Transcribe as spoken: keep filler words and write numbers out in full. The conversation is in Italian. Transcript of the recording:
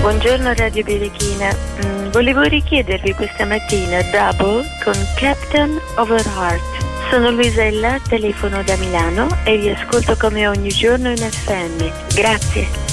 Buongiorno Radio Birichina, mm, volevo richiedervi questa mattina Double con Captain of Our Heart. Sono Luisella, telefono da Milano e vi ascolto come ogni giorno in F M. Grazie.